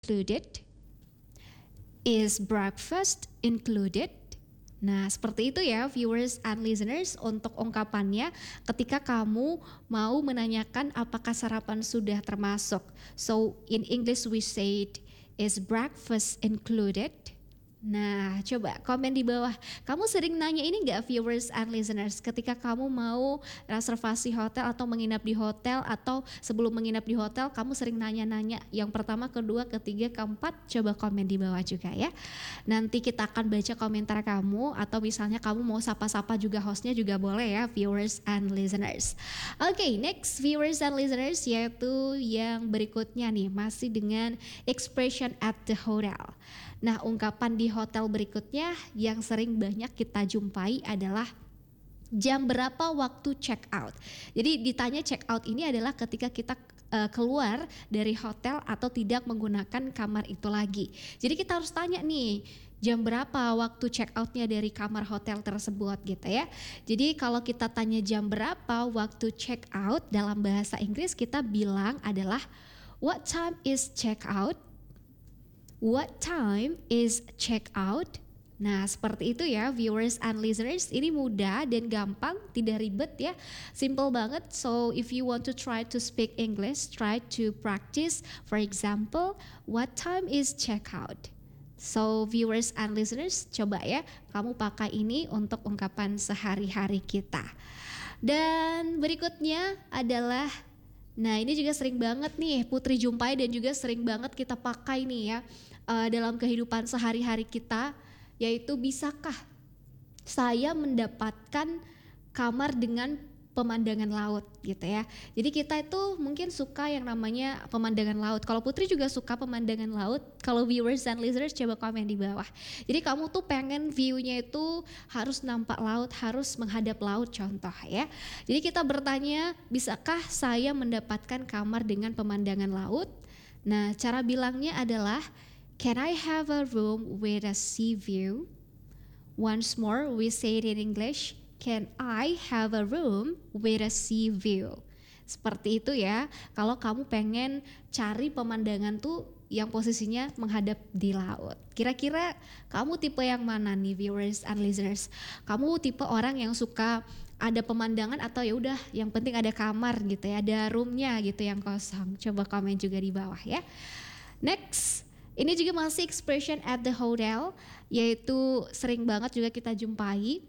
included? Is breakfast included? Nah, seperti itu ya viewers and listeners untuk ungkapannya ketika kamu mau menanyakan apakah sarapan sudah termasuk. So, in English we said, is breakfast included? Nah, coba komen di bawah. Kamu sering nanya ini nggak viewers and listeners ketika kamu mau reservasi hotel atau menginap di hotel atau sebelum menginap di hotel kamu sering nanya-nanya yang pertama, kedua, ketiga, keempat. Coba komen di bawah juga ya. Nanti kita akan baca komentar kamu atau misalnya kamu mau sapa-sapa juga hostnya juga boleh ya viewers and listeners. Oke, next viewers and listeners yaitu yang berikutnya nih masih dengan expression at the hotel. Nah, ungkapan di hotel berikutnya yang sering banyak kita jumpai adalah jam berapa waktu check out. Jadi ditanya check out ini adalah ketika kita keluar dari hotel atau tidak menggunakan kamar itu lagi. Jadi kita harus tanya nih, jam berapa waktu check outnya dari kamar hotel tersebut gitu ya. Jadi kalau kita tanya jam berapa waktu check out dalam bahasa Inggris kita bilang adalah what time is check out? What time is check out? Nah, seperti itu ya viewers and listeners. Ini mudah dan gampang, tidak ribet ya. Simple banget. So, if you want to try to speak English, try to practice. For example, what time is check out? So, viewers and listeners, coba ya kamu pakai ini untuk ungkapan sehari-hari kita. Dan berikutnya adalah, nah ini juga sering banget nih Putri jumpai dan juga sering banget kita pakai nih ya dalam kehidupan sehari-hari kita, yaitu bisakah saya mendapatkan kamar dengan pemandangan laut gitu ya. Jadi kita itu mungkin suka yang namanya pemandangan laut. Kalau Putri juga suka pemandangan laut. Kalau viewers and listeners coba komen di bawah. Jadi kamu tuh pengen view-nya itu harus nampak laut, harus menghadap laut contoh ya. Jadi kita bertanya, bisakah saya mendapatkan kamar dengan pemandangan laut? Nah, cara bilangnya adalah can I have a room with a sea view? Once more, we say it in English. Can I have a room with a sea view? Seperti itu ya. Kalau kamu pengen cari pemandangan tuh yang posisinya menghadap di laut. Kira-kira kamu tipe yang mana nih viewers and listeners? Kamu tipe orang yang suka ada pemandangan atau ya udah yang penting ada kamar gitu ya, ada roomnya gitu yang kosong. Coba komen juga di bawah ya. Next. Ini juga masih expression at the hotel, yaitu sering banget juga kita jumpai.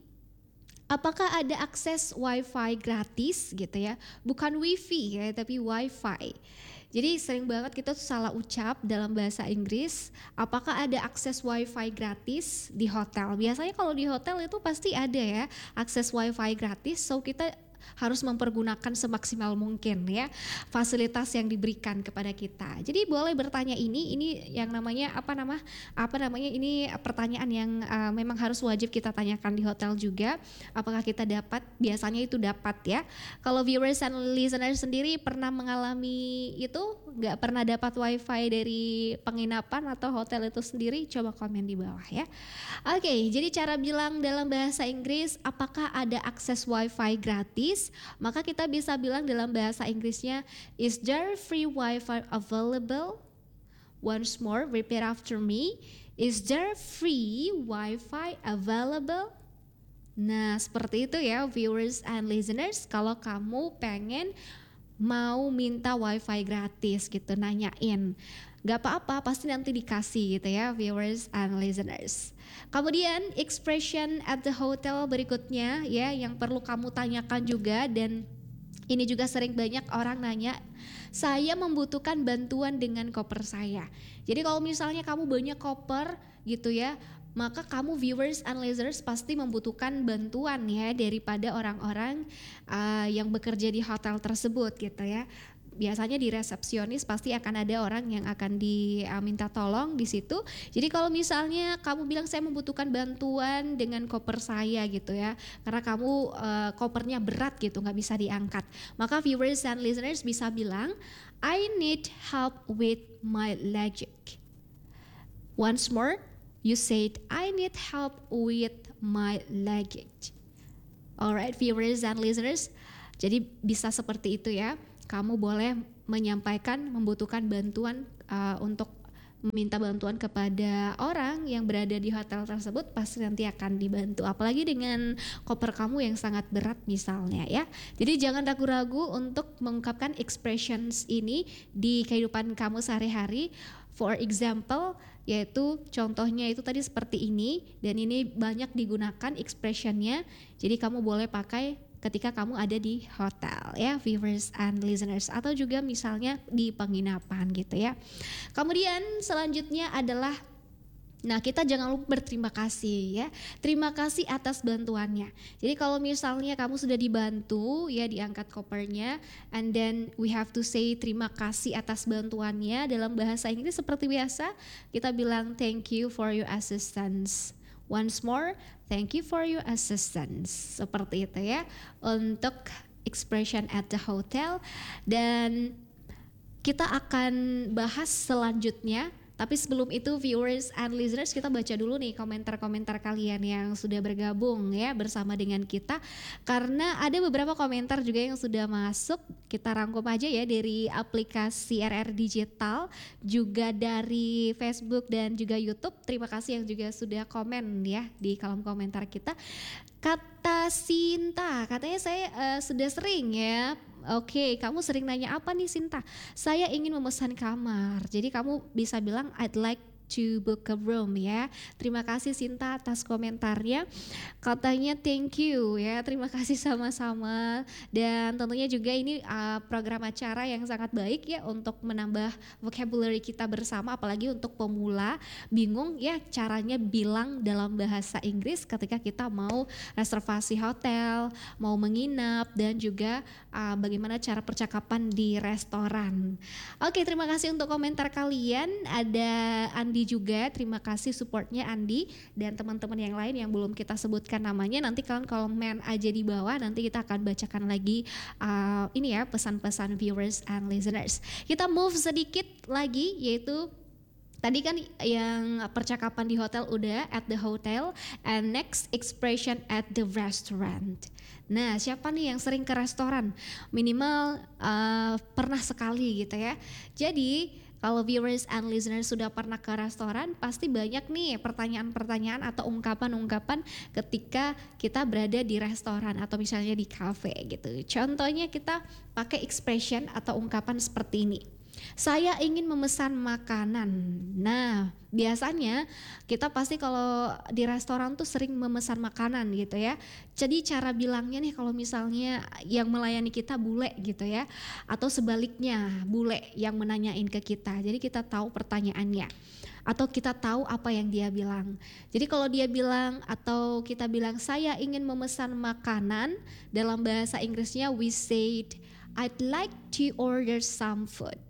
Apakah ada akses wifi gratis gitu ya? Bukan wifi ya, tapi wifi. Jadi sering banget kita tuh salah ucap dalam bahasa Inggris. Apakah ada akses wifi gratis di hotel? Biasanya kalau di hotel itu pasti ada ya akses wifi gratis. So kita harus mempergunakan semaksimal mungkin ya fasilitas yang diberikan kepada kita. Jadi boleh bertanya ini yang namanya apa namanya ini pertanyaan yang memang harus wajib kita tanyakan di hotel juga. Apakah kita dapat? Biasanya itu dapat ya. Kalau viewers and listeners sendiri pernah mengalami itu? Nggak pernah dapat wifi dari penginapan atau hotel itu sendiri? Coba komen di bawah ya. Oke, jadi cara bilang dalam bahasa Inggris apakah ada akses wifi gratis? Maka kita bisa bilang dalam bahasa Inggrisnya, is there free wifi available? Once more, repeat after me. Is there free wifi available? Nah, seperti itu ya viewers and listeners. Kalau kamu pengen mau minta wifi gratis gitu, nanyain. Gak apa-apa, pasti nanti dikasih gitu ya viewers and listeners. Kemudian expression at the hotel berikutnya ya yang perlu kamu tanyakan juga, dan ini juga sering banyak orang nanya, saya membutuhkan bantuan dengan koper saya. Jadi kalau misalnya kamu banyak koper gitu ya, maka kamu viewers and listeners pasti membutuhkan bantuan ya daripada orang-orang yang bekerja di hotel tersebut gitu ya. Biasanya di resepsionis pasti akan ada orang yang akan diminta tolong di situ. Jadi kalau misalnya kamu bilang saya membutuhkan bantuan dengan koper saya gitu ya, karena kamu kopernya berat gitu nggak bisa diangkat, maka viewers and listeners bisa bilang I need help with my luggage. Once more, you said I need help with my luggage. Alright viewers and listeners, jadi bisa seperti itu ya. Kamu boleh menyampaikan membutuhkan bantuan untuk meminta bantuan kepada orang yang berada di hotel tersebut, pasti nanti akan dibantu. Apalagi dengan koper kamu yang sangat berat misalnya ya. Jadi jangan ragu-ragu untuk mengungkapkan expressions ini di kehidupan kamu sehari-hari. For example, yaitu contohnya itu tadi seperti ini, dan ini banyak digunakan expressionnya. Jadi kamu boleh pakai ketika kamu ada di hotel ya, viewers and listeners, atau juga misalnya di penginapan gitu ya. Kemudian selanjutnya adalah, nah kita jangan lupa berterima kasih ya. Terima kasih atas bantuannya. Jadi kalau misalnya kamu sudah dibantu ya, diangkat kopernya, and then we have to say terima kasih atas bantuannya. Dalam bahasa Inggris seperti biasa kita bilang thank you for your assistance. Once more, thank you for your assistance. Seperti itu ya untuk expression at the hotel. Dan kita akan bahas selanjutnya. Tapi sebelum itu viewers and listeners, kita baca dulu nih komentar-komentar kalian yang sudah bergabung ya bersama dengan kita. Karena ada beberapa komentar juga yang sudah masuk, kita rangkum aja ya dari aplikasi RR Digital, juga dari Facebook dan juga YouTube. Terima kasih yang juga sudah komen ya di kolom komentar kita. Kata Sinta, katanya saya sudah sering ya. Oke, kamu sering nanya apa nih Sinta? Saya ingin memesan kamar. Jadi kamu bisa bilang I'd like to book a room ya. Terima kasih Sinta atas komentarnya. Katanya thank you ya. Terima kasih sama-sama. Dan tentunya juga ini program acara yang sangat baik ya untuk menambah vocabulary kita bersama, apalagi untuk pemula bingung ya caranya bilang dalam bahasa Inggris ketika kita mau reservasi hotel, mau menginap, dan juga bagaimana cara percakapan di restoran. Oke, terima kasih untuk komentar kalian. Ada Andi juga, terima kasih supportnya Andi dan teman-teman yang lain yang belum kita sebutkan namanya. Nanti kalian komen aja di bawah, nanti kita akan bacakan lagi ini ya pesan-pesan viewers and listeners. Kita move sedikit lagi, yaitu tadi kan yang percakapan di hotel udah, at the hotel, and next expression at the restaurant. Nah, siapa nih yang sering ke restoran? Minimal pernah sekali gitu ya. Jadi kalau viewers and listeners sudah pernah ke restoran, pasti banyak nih pertanyaan-pertanyaan atau ungkapan-ungkapan ketika kita berada di restoran atau misalnya di cafe gitu. Contohnya kita pakai expression atau ungkapan seperti ini. Saya ingin memesan makanan. Nah, biasanya kita pasti kalau di restoran tuh sering memesan makanan gitu ya. Jadi cara bilangnya nih kalau misalnya yang melayani kita bule gitu ya, atau sebaliknya bule yang menanyain ke kita. Jadi kita tahu pertanyaannya atau kita tahu apa yang dia bilang. Jadi kalau dia bilang atau kita bilang saya ingin memesan makanan, dalam bahasa Inggrisnya we said I'd like to order some food.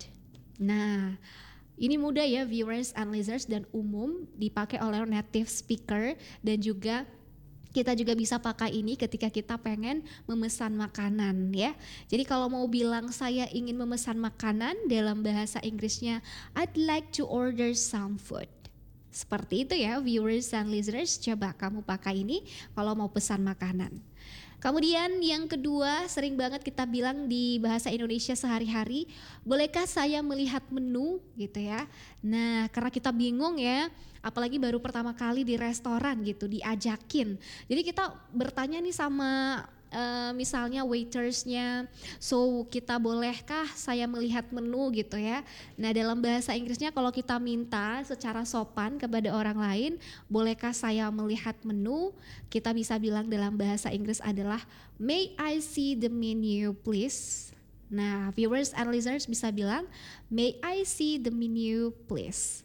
Nah, ini mudah ya viewers and listeners, dan umum dipakai oleh native speaker, dan juga kita juga bisa pakai ini ketika kita pengen memesan makanan ya. Jadi kalau mau bilang saya ingin memesan makanan, dalam bahasa Inggrisnya I'd like to order some food. Seperti itu ya viewers and listeners, coba kamu pakai ini kalau mau pesan makanan. Kemudian yang kedua, sering banget kita bilang di bahasa Indonesia sehari-hari, bolehkah saya melihat menu gitu ya. Nah, karena kita bingung ya, apalagi baru pertama kali di restoran gitu diajakin. Jadi kita bertanya nih sama misalnya waitersnya, so kita bolehkah saya melihat menu gitu ya. Nah, dalam bahasa Inggrisnya kalau kita minta secara sopan kepada orang lain, bolehkah saya melihat menu, kita bisa bilang dalam bahasa Inggris adalah may I see the menu please. Nah, viewers and listeners bisa bilang may I see the menu please.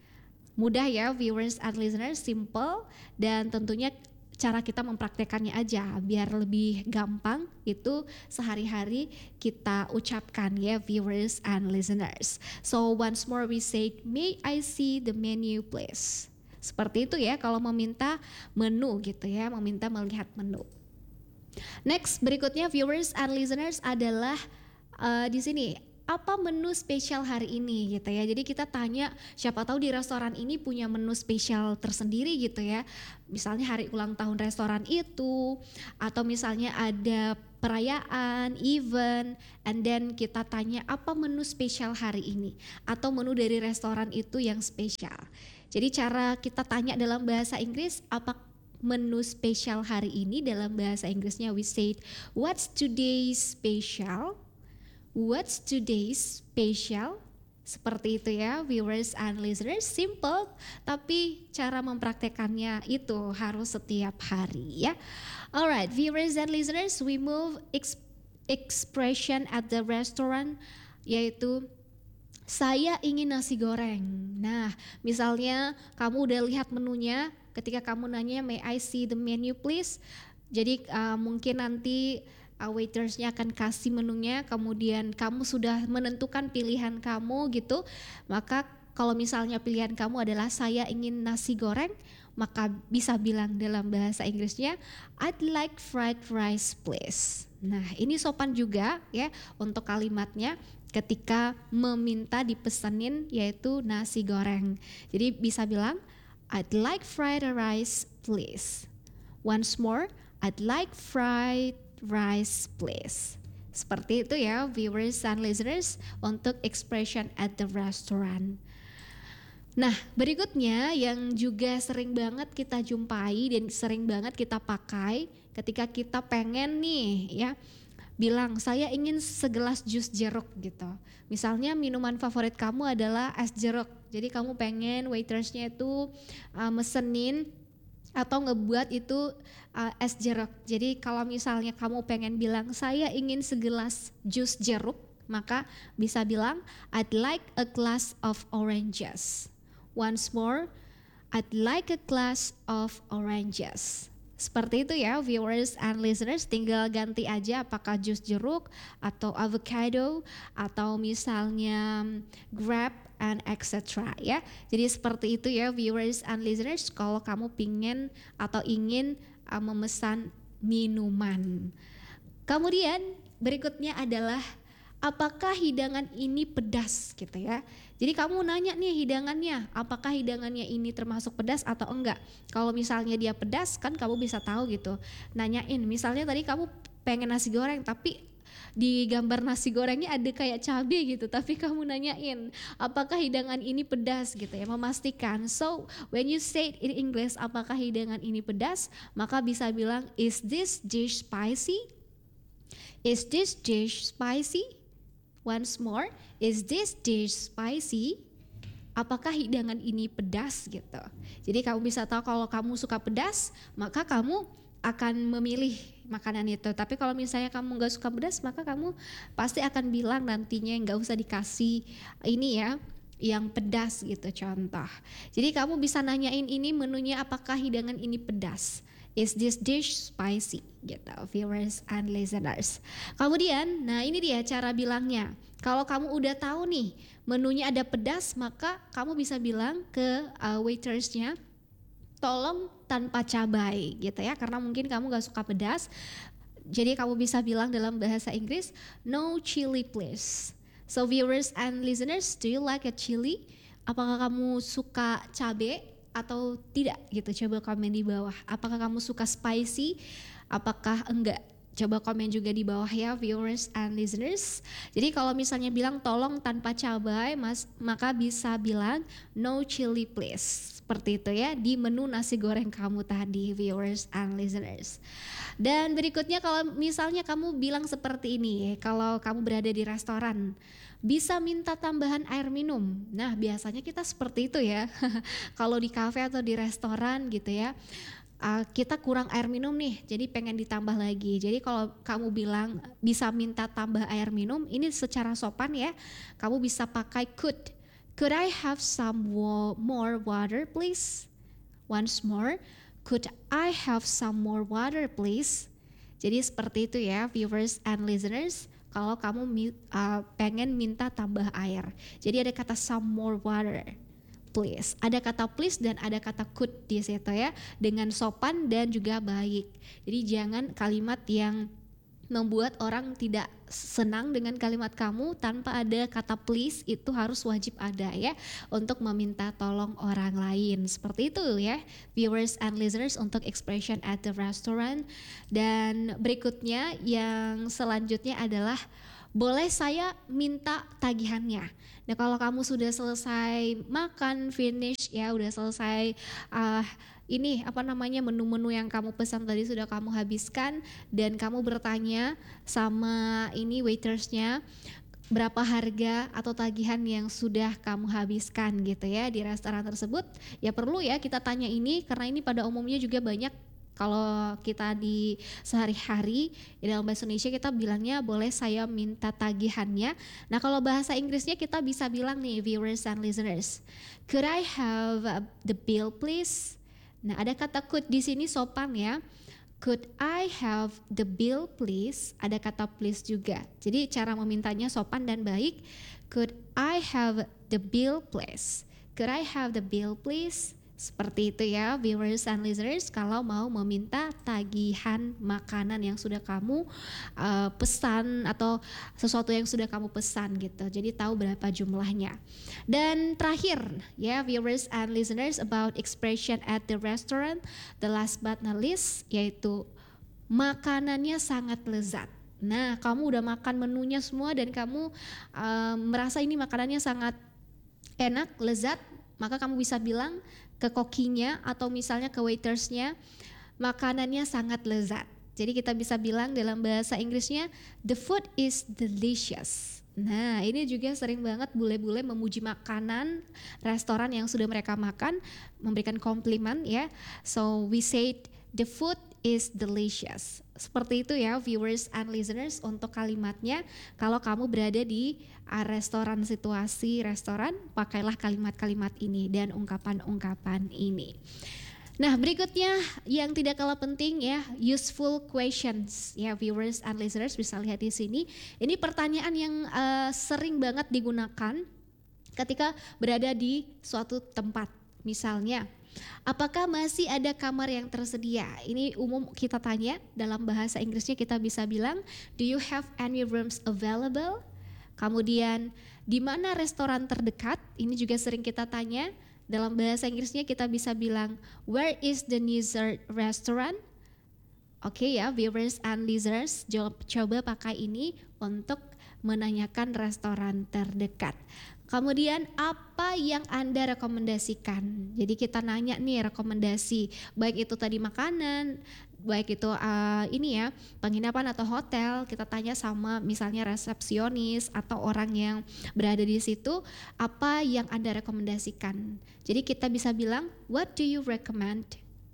Mudah ya viewers and listeners, simple, dan tentunya cara kita mempraktekannya aja biar lebih gampang itu sehari-hari kita ucapkan ya viewers and listeners. So once more we say may I see the menu please. Seperti itu ya kalau meminta menu gitu ya, meminta melihat menu. Next berikutnya viewers and listeners adalah di sini apa menu spesial hari ini gitu ya. Jadi kita tanya, siapa tahu di restoran ini punya menu spesial tersendiri gitu ya. Misalnya hari ulang tahun restoran itu, atau misalnya ada perayaan, event, and then kita tanya apa menu spesial hari ini, atau menu dari restoran itu yang spesial. Jadi cara kita tanya dalam bahasa Inggris, apa menu spesial hari ini, dalam bahasa Inggrisnya we say, what's today's special? What's today's special? Seperti itu ya, viewers and listeners. Simple, tapi cara mempraktekannya itu harus setiap hari ya. Alright, viewers and listeners, we move expression at the restaurant, yaitu saya ingin nasi goreng. Nah, misalnya kamu udah lihat menunya, ketika kamu nanya, may I see the menu please? Jadi mungkin nanti waitersnya akan kasih menunya, kemudian kamu sudah menentukan pilihan kamu gitu. Maka kalau misalnya pilihan kamu adalah saya ingin nasi goreng, maka bisa bilang dalam bahasa Inggrisnya, I'd like fried rice please. Nah, ini sopan juga ya untuk kalimatnya ketika meminta dipesenin, yaitu nasi goreng. Jadi bisa bilang, I'd like fried rice please. Once more, I'd like fried rice please. Seperti itu ya, viewers and listeners, untuk expression at the restaurant. Nah, berikutnya yang juga sering banget kita jumpai dan sering banget kita pakai ketika kita pengen nih ya, bilang saya ingin segelas jus jeruk gitu. Misalnya minuman favorit kamu adalah es jeruk. Jadi kamu pengen waitersnya itu mesenin atau ngebuat itu es jeruk. Jadi kalau misalnya kamu pengen bilang saya ingin segelas jus jeruk, maka bisa bilang I'd like a glass of oranges. Once more, I'd like a glass of oranges. Seperti itu ya, viewers and listeners, tinggal ganti aja apakah jus jeruk atau avocado atau misalnya grape and etc. ya. Jadi seperti itu ya, viewers and listeners, kalau kamu pingin atau ingin memesan minuman. Kemudian berikutnya adalah apakah hidangan ini pedas gitu ya. Jadi kamu nanya nih hidangannya, apakah hidangannya ini termasuk pedas atau enggak. Kalau misalnya dia pedas kan kamu bisa tahu gitu. Nanyain, misalnya tadi kamu pengen nasi goreng tapi di gambar nasi gorengnya ada kayak cabai gitu, tapi kamu nanyain apakah hidangan ini pedas gitu ya, memastikan. So when you say in English apakah hidangan ini pedas, maka bisa bilang is this dish spicy? Is this dish spicy? Once more, is this dish spicy? Apakah hidangan ini pedas gitu. Jadi kamu bisa tahu kalau kamu suka pedas, maka kamu akan memilih makanan itu. Tapi kalau misalnya kamu nggak suka pedas, maka kamu pasti akan bilang nantinya nggak usah dikasih ini ya, yang pedas gitu contoh. Jadi kamu bisa nanyain ini menunya apakah hidangan ini pedas. Is this dish spicy? Gitu, viewers and listeners. Kemudian, nah ini dia cara bilangnya. Kalau kamu udah tahu nih menunya ada pedas, maka kamu bisa bilang ke waitersnya, tolong tanpa cabai gitu ya, karena mungkin kamu gak suka pedas. Jadi kamu bisa bilang dalam bahasa Inggris, no chili please. So viewers and listeners, do you like a chili? Apakah kamu suka cabai atau tidak gitu, coba komen di bawah. Apakah kamu suka spicy, apakah enggak, coba komen juga di bawah ya, viewers and listeners. Jadi kalau misalnya bilang tolong tanpa cabai, maka bisa bilang no chili please. Seperti itu ya, di menu nasi goreng kamu tadi, viewers and listeners. Dan berikutnya kalau misalnya kamu bilang seperti ini, kalau kamu berada di restoran, bisa minta tambahan air minum. Nah biasanya kita seperti itu ya. Kalau di kafe atau di restoran gitu ya, kita kurang air minum nih, jadi pengen ditambah lagi. Jadi kalau kamu bilang bisa minta tambah air minum, ini secara sopan ya, kamu bisa pakai could I have some more water please? Once more, could I have some more water please? Jadi seperti itu ya, viewers and listeners. Kalau kamu pengen minta tambah air, jadi ada kata some more water please, ada kata please dan ada kata could di situ ya, dengan sopan dan juga baik. Jadi jangan kalimat yang membuat orang tidak senang dengan kalimat kamu tanpa ada kata please, itu harus wajib ada ya untuk meminta tolong orang lain. Seperti itu ya viewers and listeners untuk expression at the restaurant. Dan berikutnya yang selanjutnya adalah boleh saya minta tagihannya. Nah kalau kamu sudah selesai makan, finish ya, udah selesai ini apa namanya menu-menu yang kamu pesan tadi sudah kamu habiskan, dan kamu bertanya sama ini waitersnya berapa harga atau tagihan yang sudah kamu habiskan gitu ya di restoran tersebut. Ya perlu ya kita tanya ini karena ini pada umumnya juga banyak kalau kita di sehari-hari dalam bahasa Indonesia kita bilangnya boleh saya minta tagihannya. Nah kalau bahasa Inggrisnya kita bisa bilang nih viewers and listeners, could I have the bill please? Nah ada kata could di sini sopan ya. Could I have the bill please? Ada kata please juga. Jadi cara memintanya sopan dan baik. Could I have the bill please? Could I have the bill please? Seperti itu ya viewers and listeners kalau mau meminta tagihan makanan yang sudah kamu pesan atau sesuatu yang sudah kamu pesan gitu. Jadi tahu berapa jumlahnya. Dan terakhir ya viewers and listeners about expression at the restaurant, the last but not least yaitu makanannya sangat lezat. Nah kamu udah makan menunya semua dan kamu merasa ini makanannya sangat enak, lezat, maka kamu bisa bilang ke kokinya atau misalnya ke waitersnya, makanannya sangat lezat. Jadi kita bisa bilang dalam bahasa Inggrisnya, the food is delicious. Nah ini juga sering banget bule-bule memuji makanan restoran yang sudah mereka makan, memberikan komplimen ya. So we say the food is delicious. Seperti itu ya viewers and listeners untuk kalimatnya. Kalau kamu berada di restoran, situasi restoran, pakailah kalimat-kalimat ini dan ungkapan-ungkapan ini. Nah berikutnya yang tidak kalah penting ya, useful questions ya viewers and listeners bisa lihat di sini. Ini pertanyaan yang sering banget digunakan ketika berada di suatu tempat. Misalnya, apakah masih ada kamar yang tersedia? Ini umum kita tanya, dalam bahasa Inggrisnya kita bisa bilang, do you have any rooms available? Kemudian, di mana restoran terdekat? Ini juga sering kita tanya. Dalam bahasa Inggrisnya kita bisa bilang, where is the nearest restaurant? Oke ya, viewers and listeners, coba pakai ini untuk menanyakan restoran terdekat. Kemudian apa yang Anda rekomendasikan? Jadi kita nanya nih rekomendasi, baik itu tadi makanan, baik itu ini ya penginapan atau hotel. Kita tanya sama misalnya resepsionis atau orang yang berada di situ, apa yang Anda rekomendasikan? Jadi kita bisa bilang, what do you recommend?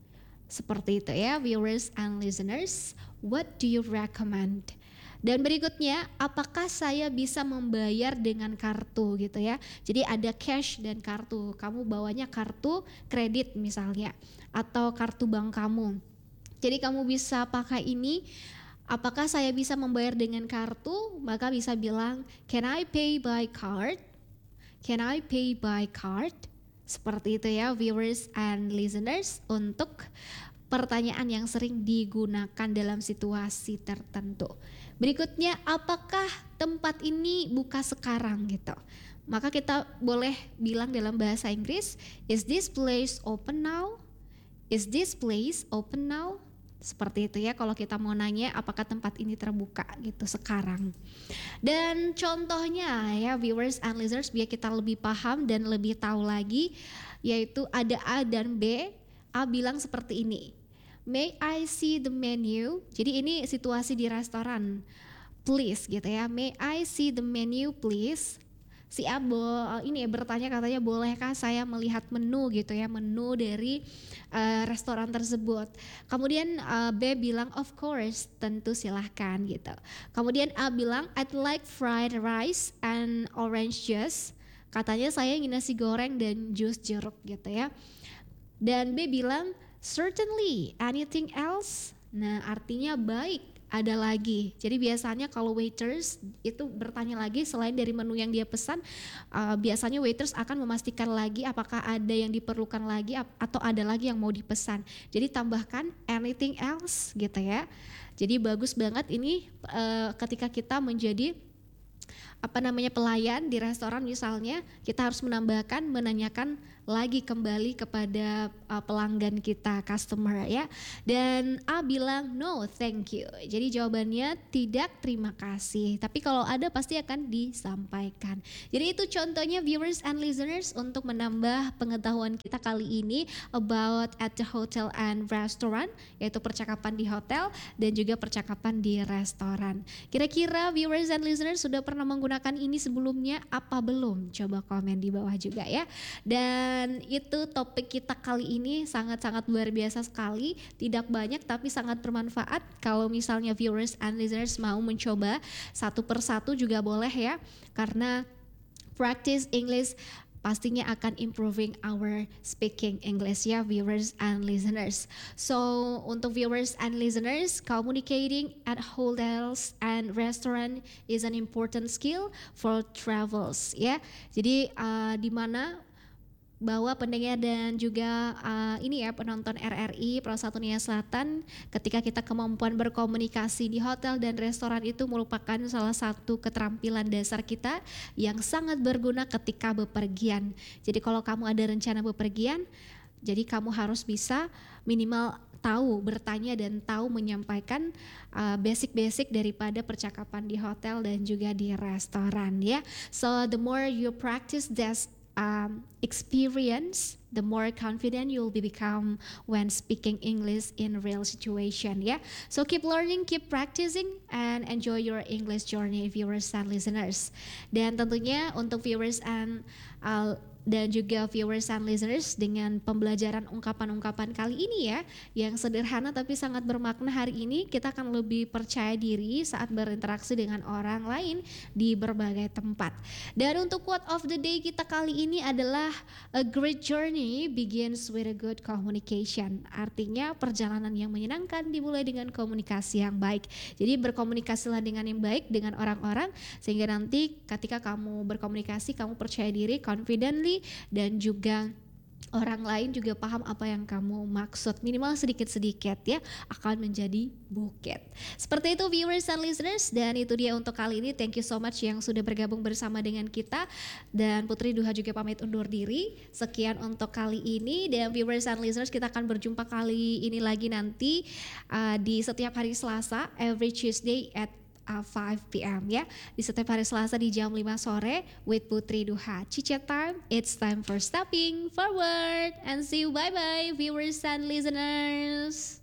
Seperti itu ya viewers and listeners, what do you recommend? Dan berikutnya, apakah saya bisa membayar dengan kartu gitu ya. Jadi ada cash dan kartu. Kamu bawanya kartu kredit misalnya atau kartu bank kamu. Jadi kamu bisa pakai ini. Apakah saya bisa membayar dengan kartu? Maka bisa bilang, can I pay by card? Can I pay by card? Seperti itu ya viewers and listeners untuk pertanyaan yang sering digunakan dalam situasi tertentu. Berikutnya, apakah tempat ini buka sekarang gitu? Maka kita boleh bilang dalam bahasa Inggris, is this place open now? Is this place open now? Seperti itu ya kalau kita mau nanya apakah tempat ini terbuka gitu sekarang. Dan contohnya ya viewers and listeners biar kita lebih paham dan lebih tahu lagi, yaitu ada A dan B. A bilang seperti ini, may I see the menu? Jadi ini situasi di restoran, please gitu ya. May I see the menu please? Si A ini bertanya katanya bolehkah saya melihat menu gitu ya, menu dari restoran tersebut. Kemudian B bilang of course, tentu silahkan gitu. Kemudian A bilang I'd like fried rice and orange juice. Katanya saya ingin nasi goreng dan jus jeruk gitu ya. Dan B bilang certainly, anything else? Nah artinya baik, ada lagi. Jadi biasanya kalau waiters itu bertanya lagi selain dari menu yang dia pesan, biasanya waiters akan memastikan lagi apakah ada yang diperlukan lagi atau ada lagi yang mau dipesan. Jadi tambahkan anything else gitu ya. Jadi bagus banget ini ketika kita menjadi pelayan di restoran misalnya, kita harus menanyakan lagi kembali kepada pelanggan kita, customer ya. Dan A bilang no thank you. Jadi jawabannya tidak, terima kasih. Tapi kalau ada pasti akan disampaikan. Jadi itu contohnya viewers and listeners untuk menambah pengetahuan kita kali ini about at the hotel and restaurant, yaitu percakapan di hotel dan juga percakapan di restoran. Kira-kira viewers and listeners sudah pernah menggunakan ini sebelumnya apa belum? Coba komen di bawah juga ya. Dan itu topik kita kali ini sangat-sangat luar biasa sekali, tidak banyak tapi sangat bermanfaat. Kalau misalnya viewers and listeners mau mencoba satu persatu juga boleh ya, karena practice English pastinya akan improving our speaking English ya viewers and listeners. So untuk viewers and listeners, communicating at hotels and restaurant is an important skill for travels ya. Jadi di mana bahwa pendengar dan juga ini ya penonton RRI Pro 1 Nia Selatan, ketika kita kemampuan berkomunikasi di hotel dan restoran itu merupakan salah satu keterampilan dasar kita yang sangat berguna ketika bepergian. Jadi kalau kamu ada rencana bepergian, jadi kamu harus bisa minimal tahu bertanya dan tahu menyampaikan basic-basic daripada percakapan di hotel dan juga di restoran ya. So the more you practice this experience, the more confident you'll become when speaking English in real situation ya. So keep learning, keep practicing, and enjoy your English journey viewers and listeners. Dan tentunya untuk viewers and dan juga viewers and listeners, dengan pembelajaran ungkapan-ungkapan kali ini ya, yang sederhana tapi sangat bermakna hari ini, kita akan lebih percaya diri saat berinteraksi dengan orang lain di berbagai tempat. Dan untuk quote of the day kita kali ini adalah a great journey begins with a good communication. Artinya perjalanan yang menyenangkan dimulai dengan komunikasi yang baik. Jadi berkomunikasilah dengan yang baik dengan orang-orang, sehingga nanti ketika kamu berkomunikasi kamu percaya diri, confidently, dan juga orang lain juga paham apa yang kamu maksud, minimal sedikit-sedikit ya, akan menjadi bukit. Seperti itu viewers and listeners, dan itu dia untuk kali ini. Thank you so much yang sudah bergabung bersama dengan kita, dan Putri Duha juga pamit undur diri. Sekian untuk kali ini, dan viewers and listeners, kita akan berjumpa kali ini lagi nanti di setiap hari Selasa, every Tuesday at 5 p.m. ya, di setiap hari Selasa di jam 5 sore with Putri Duha. Cicet time, it's time for stepping forward, and see you, bye bye viewers and listeners.